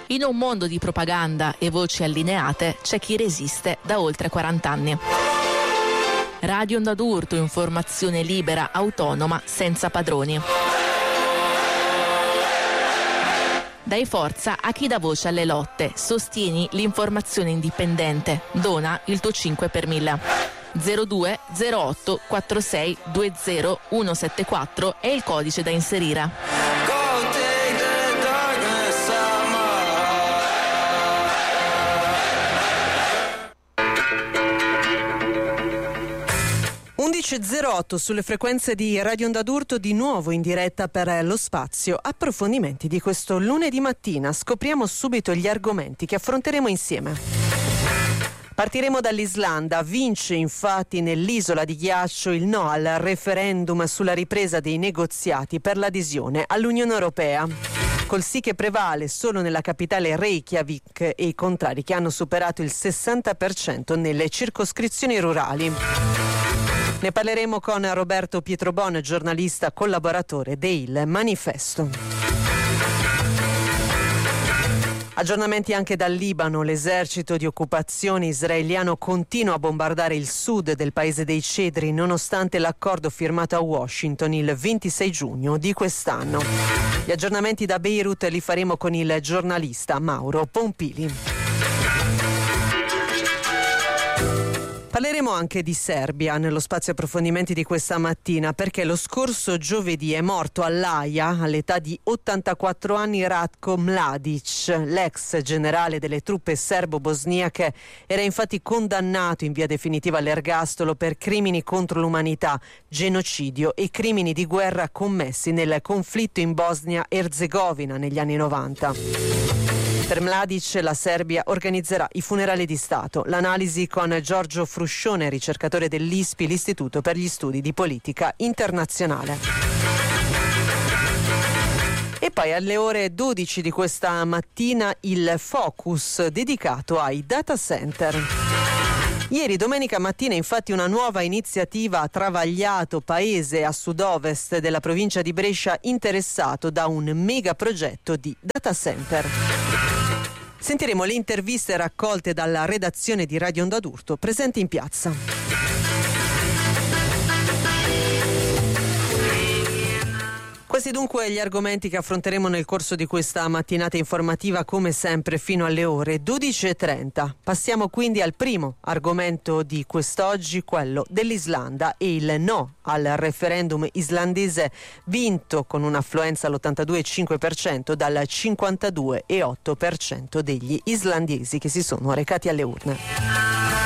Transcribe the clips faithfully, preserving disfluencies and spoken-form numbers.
In un mondo di propaganda e voci allineate c'è chi resiste da oltre quaranta anni. Radio Onda d'Urto, informazione libera, autonoma, senza padroni. Dai forza a chi dà voce alle lotte, sostieni l'informazione indipendente, dona il tuo cinque per mille. zero due zero otto quattro sei due zero uno sette quattro è il codice da inserire. undici e zero otto sulle frequenze di Radio Onda d'Urto, di nuovo in diretta per lo spazio approfondimenti di questo lunedì mattina. Scopriamo subito gli argomenti che affronteremo insieme. Partiremo dall'Islanda. Vince infatti nell'isola di ghiaccio il no al referendum sulla ripresa dei negoziati per l'adesione all'Unione Europea. Col sì che prevale solo nella capitale Reykjavik e i contrari che hanno superato il sessanta per cento nelle circoscrizioni rurali. Ne parleremo con Roberto Pietrobon, giornalista collaboratore de Il Manifesto. Aggiornamenti anche dal Libano. L'esercito di occupazione israeliano continua a bombardare il sud del paese dei Cedri nonostante l'accordo firmato a Washington il ventisei giugno di quest'anno. Gli aggiornamenti da Beirut li faremo con il giornalista Mauro Pompili. Parleremo anche di Serbia nello spazio approfondimenti di questa mattina, perché lo scorso giovedì è morto all'Aia all'età di ottantaquattro anni Ratko Mladic. L'ex generale delle truppe serbo-bosniache era infatti condannato in via definitiva all'ergastolo per crimini contro l'umanità, genocidio e crimini di guerra commessi nel conflitto in Bosnia-Erzegovina negli anni novanta. Per Mladic la Serbia organizzerà i funerali di Stato. L'analisi con Giorgio Fruscione, ricercatore dell'I S P I, l'Istituto per gli Studi di Politica Internazionale. E poi alle ore dodici di questa mattina il focus dedicato ai data center. Ieri domenica mattina infatti una nuova iniziativa ha travagliato paese a sud-ovest della provincia di Brescia interessato da un megaprogetto di data center. Sentiremo le interviste raccolte dalla redazione di Radio Onda d'Urto presente in piazza. Questi dunque gli argomenti che affronteremo nel corso di questa mattinata informativa, come sempre fino alle ore dodici e trenta. Passiamo quindi al primo argomento di quest'oggi, quello dell'Islanda e il no al referendum islandese vinto con un'affluenza all'ottantadue virgola cinque per cento dal cinquantadue virgola otto per cento degli islandesi che si sono recati alle urne.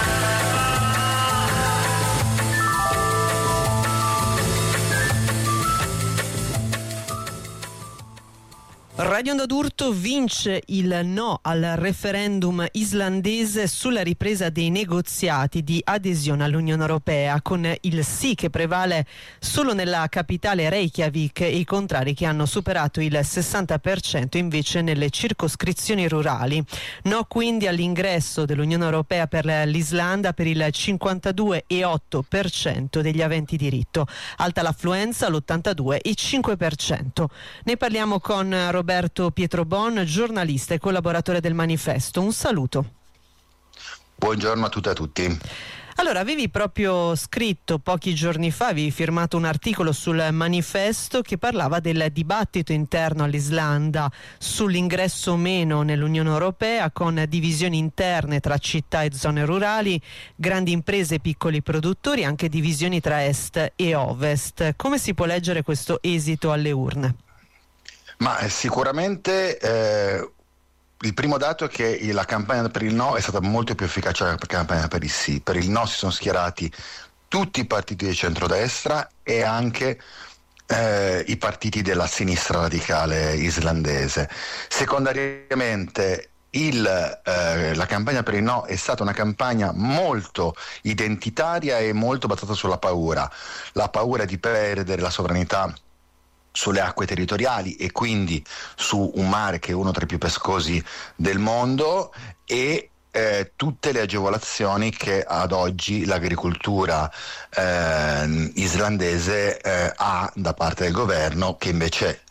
Radio Onda d'Urto vince il no al referendum islandese sulla ripresa dei negoziati di adesione all'Unione Europea, con il sì che prevale solo nella capitale Reykjavik e i contrari che hanno superato il sessanta per cento invece nelle circoscrizioni rurali. No quindi all'ingresso dell'Unione Europea per l'Islanda per il cinquantadue virgola otto per cento degli aventi diritto. Alta l'affluenza all'ottantadue virgola cinque per cento. Ne parliamo con Roberto Roberto Pietrobon, giornalista e collaboratore del Manifesto. Un saluto. Buongiorno a tutte e a tutti. Allora, avevi proprio scritto pochi giorni fa, avevi firmato un articolo sul Manifesto che parlava del dibattito interno all'Islanda sull'ingresso o meno nell'Unione Europea, con divisioni interne tra città e zone rurali, grandi imprese e piccoli produttori, anche divisioni tra est e ovest. Come si può leggere questo esito alle urne? Ma eh, sicuramente eh, il primo dato è che la campagna per il no è stata molto più efficace della campagna per il sì. Per il no si sono schierati tutti i partiti di centrodestra e anche eh, i partiti della sinistra radicale islandese. Secondariamente il, eh, la campagna per il no è stata una campagna molto identitaria e molto basata sulla paura, la paura di perdere la sovranità sulle acque territoriali e quindi su un mare che è uno tra i più pescosi del mondo e eh, tutte le agevolazioni che ad oggi l'agricoltura eh, islandese eh, ha da parte del governo, che invece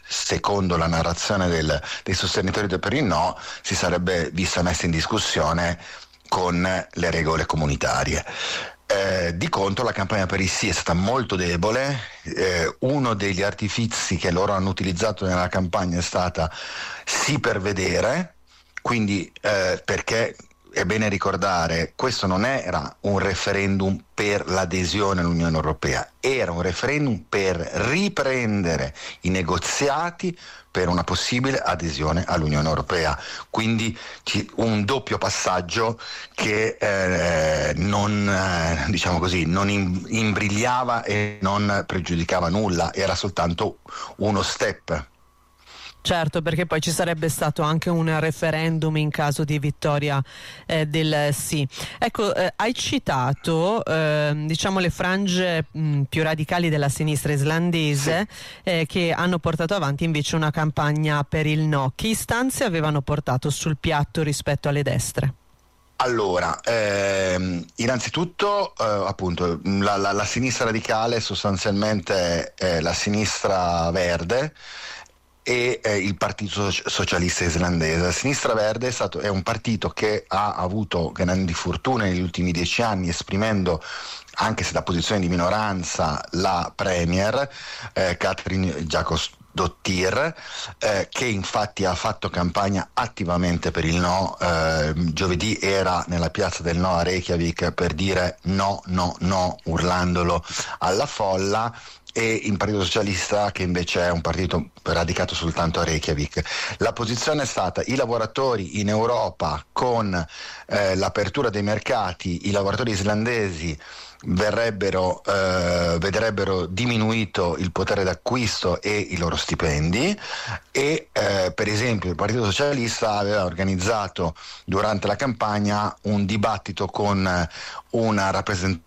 secondo la narrazione del, dei sostenitori del per il no, si sarebbe vista messa in discussione con le regole comunitarie. Eh, di contro la campagna per il sì è stata molto debole. Eh, uno degli artifizi che loro hanno utilizzato nella campagna è stata sì per vedere, quindi eh, perché è bene ricordare, questo non era un referendum per l'adesione all'Unione Europea, era un referendum per riprendere i negoziati per una possibile adesione all'Unione Europea, quindi un doppio passaggio che eh, non, eh, diciamo così, non imbrigliava e non pregiudicava nulla, era soltanto uno step. Certo, perché poi ci sarebbe stato anche un referendum in caso di vittoria eh, del sì. Ecco, eh, hai citato eh, diciamo le frange mh, più radicali della sinistra islandese, sì. eh, che hanno portato avanti invece una campagna per il no. Che istanze avevano portato sul piatto rispetto alle destre? Allora, ehm, innanzitutto eh, appunto la, la, la sinistra radicale sostanzialmente è la sinistra verde e eh, il Partito Socialista Islandese. La Sinistra Verde è, stato, è un partito che ha avuto grandi fortune negli ultimi dieci anni, esprimendo, anche se da posizione di minoranza, la premier eh, Katrin Jakobsdottir, eh, che infatti ha fatto campagna attivamente per il no. Eh, giovedì era nella piazza del no a Reykjavik per dire no, no, no, urlandolo alla folla, e in Partito Socialista, che invece è un partito radicato soltanto a Reykjavik. La posizione è stata: i lavoratori in Europa, con eh, l'apertura dei mercati, i lavoratori islandesi verrebbero eh, vedrebbero diminuito il potere d'acquisto e i loro stipendi, e eh, per esempio il Partito Socialista aveva organizzato durante la campagna un dibattito con una rappresentante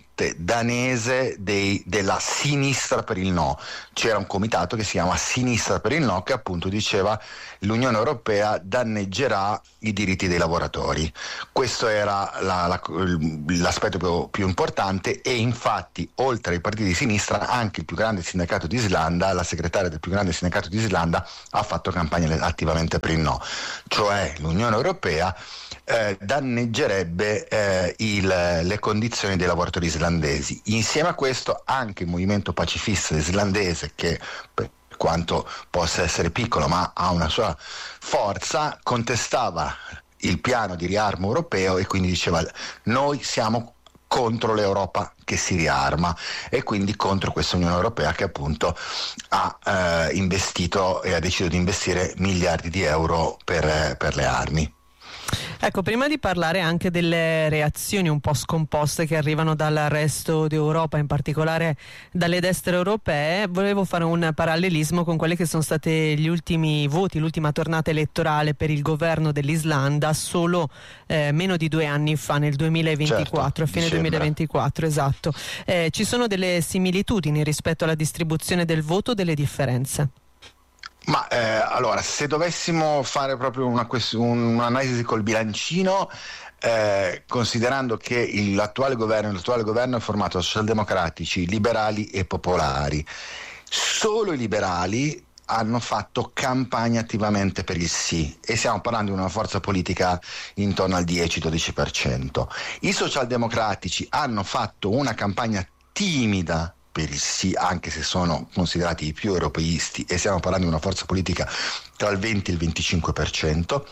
danese dei, della sinistra per il no. C'era un comitato che si chiama Sinistra per il no, che appunto diceva: l'Unione Europea danneggerà i diritti dei lavoratori. Questo era la, la, l'aspetto più, più importante, e infatti oltre ai partiti di sinistra anche il più grande sindacato di Islanda, la segretaria del più grande sindacato di Islanda, ha fatto campagna attivamente per il no, cioè l'Unione Europea Eh, danneggerebbe eh, il, le condizioni dei lavoratori islandesi. Insieme a questo anche il movimento pacifista islandese, che per quanto possa essere piccolo ma ha una sua forza, contestava il piano di riarmo europeo e quindi diceva: noi siamo contro l'Europa che si riarma, e quindi contro questa Unione Europea che appunto ha eh, investito e ha deciso di investire miliardi di euro per, per le armi. Ecco, prima di parlare anche delle reazioni un po' scomposte che arrivano dal resto d'Europa, in particolare dalle destre europee, volevo fare un parallelismo con quelli che sono stati gli ultimi voti, l'ultima tornata elettorale per il governo dell'Islanda solo eh, meno di due anni fa, nel duemilaventiquattro, certo, a fine dicembre. duemilaventiquattro, esatto. Eh, ci sono delle similitudini rispetto alla distribuzione del voto, delle differenze? Ma eh, allora, se dovessimo fare proprio una, un'analisi col bilancino, eh, considerando che il, l'attuale governo, l'attuale governo è formato da socialdemocratici, liberali e popolari, solo i liberali hanno fatto campagna attivamente per il sì, e stiamo parlando di una forza politica intorno al dieci dodici per cento. I socialdemocratici hanno fatto una campagna timida per il sì, anche se sono considerati i più europeisti, e stiamo parlando di una forza politica tra il venti e il venticinque per cento.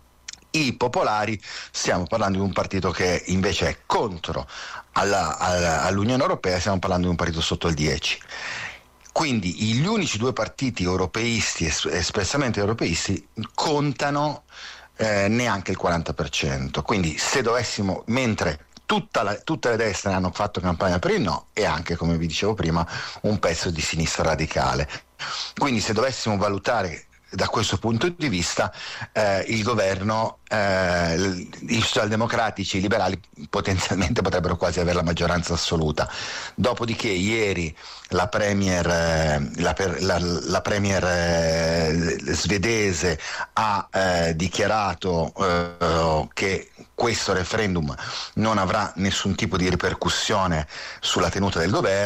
I popolari, stiamo parlando di un partito che invece è contro alla, alla, all'Unione Europea, stiamo parlando di un partito sotto il dieci. Quindi gli unici due partiti europeisti, es- espressamente europeisti, contano eh, neanche il quaranta per cento. Quindi se dovessimo, mentre Tutta la, tutte le destre hanno fatto campagna per il no, e anche, come vi dicevo prima, un pezzo di sinistra radicale. Quindi se dovessimo valutare da questo punto di vista, eh, il governo, eh, i socialdemocratici, i liberali potenzialmente potrebbero quasi avere la maggioranza assoluta. Dopodiché ieri la premier, eh, la, la, la premier eh, svedese ha eh, dichiarato eh, che questo referendum non avrà nessun tipo di ripercussione sulla tenuta del governo.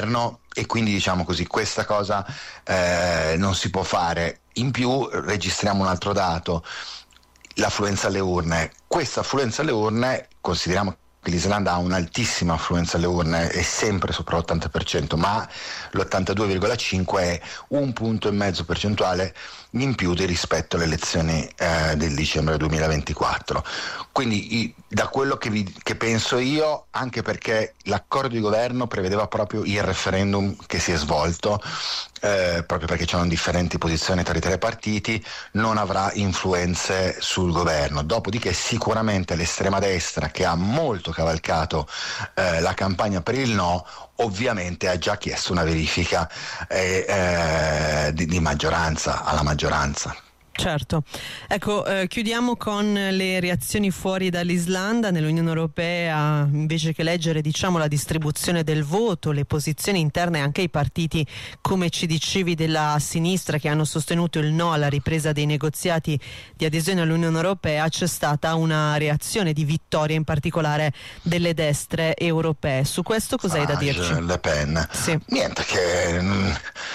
e quindi diciamo così questa cosa eh, non si può fare. In più registriamo un altro dato, l'affluenza alle urne. Questa affluenza alle urne, consideriamo che l'Islanda ha un'altissima affluenza alle urne, è sempre sopra l'ottanta per cento, ma l'ottantadue virgola cinque è un punto e mezzo percentuale in più di rispetto alle elezioni eh, del dicembre duemilaventiquattro. Quindi i, da quello che, vi, che penso io, anche perché l'accordo di governo prevedeva proprio il referendum che si è svolto, eh, proprio perché c'erano differenti posizioni tra i tre partiti, non avrà influenze sul governo. Dopodiché sicuramente l'estrema destra, che ha molto cavalcato eh, la campagna per il no, ovviamente ha già chiesto una verifica eh, eh, di, di maggioranza alla maggioranza. Certo. Ecco, eh, chiudiamo con le reazioni fuori dall'Islanda. Nell'Unione Europea, invece che leggere diciamo la distribuzione del voto, le posizioni interne, anche i partiti, come ci dicevi, della sinistra che hanno sostenuto il no alla ripresa dei negoziati di adesione all'Unione Europea, c'è stata una reazione di vittoria, in particolare delle destre europee. Su questo cos'hai da dirci? Le Pen. Sì. Niente che... Mh,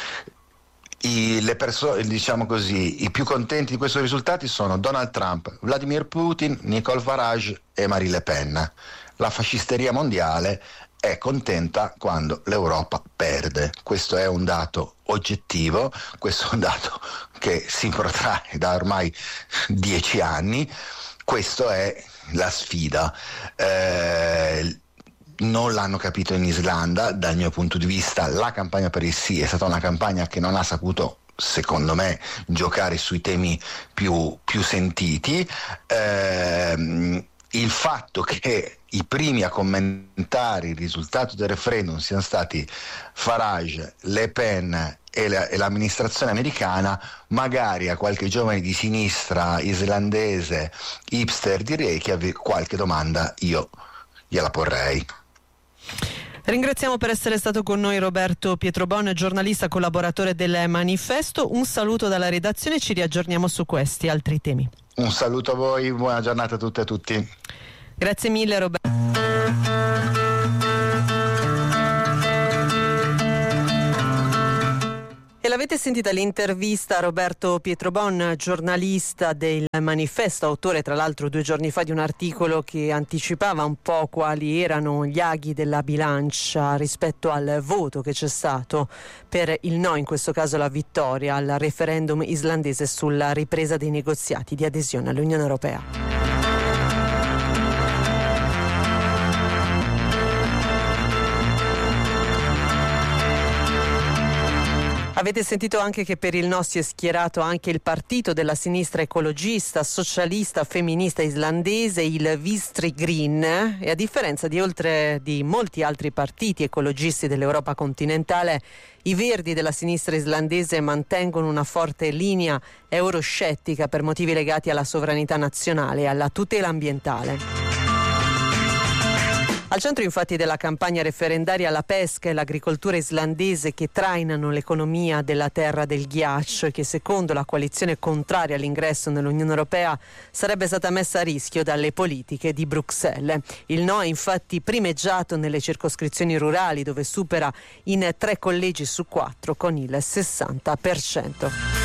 I, le persone, diciamo così, i più contenti di questi risultati sono Donald Trump, Vladimir Putin, Nicole Farage e Marine Le Pen. La fascisteria mondiale è contenta quando l'Europa perde. Questo è un dato oggettivo, questo è un dato che si protrae da ormai dieci anni. Questa è la sfida. Eh, Non l'hanno capito in Islanda. Dal mio punto di vista la campagna per il sì è stata una campagna che non ha saputo, secondo me, giocare sui temi più, più sentiti. Eh, il fatto che i primi a commentare il risultato del referendum siano stati Farage, Le Pen e, la, e l'amministrazione americana, magari a qualche giovane di sinistra islandese hipster direi che ave- qualche domanda io gliela porrei. Ringraziamo per essere stato con noi Roberto Pietrobon, giornalista, collaboratore del Manifesto. Un saluto dalla redazione, ci riaggiorniamo su questi altri temi. Un saluto a voi, buona giornata a tutte e a tutti. Grazie mille Roberto. E l'avete sentita l'intervista a Roberto Pietrobon, giornalista del Manifesto, autore tra l'altro due giorni fa di un articolo che anticipava un po' quali erano gli aghi della bilancia rispetto al voto che c'è stato per il no, in questo caso la vittoria, al referendum islandese sulla ripresa dei negoziati di adesione all'Unione Europea. Avete sentito anche che per il no si è schierato anche il partito della sinistra ecologista, socialista, femminista islandese, il Vistri Green, e a differenza di oltre di molti altri partiti ecologisti dell'Europa continentale, i Verdi della sinistra islandese mantengono una forte linea euroscettica per motivi legati alla sovranità nazionale e alla tutela ambientale. Al centro infatti della campagna referendaria la pesca e l'agricoltura islandese, che trainano l'economia della terra del ghiaccio e che secondo la coalizione contraria all'ingresso nell'Unione Europea sarebbe stata messa a rischio dalle politiche di Bruxelles. Il no è infatti primeggiato nelle circoscrizioni rurali, dove supera in tre collegi su quattro con il sessanta per cento.